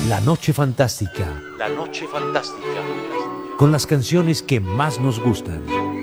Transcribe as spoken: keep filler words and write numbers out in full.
La Noche Fantástica. La Noche Fantástica. Con las canciones que más nos gustan.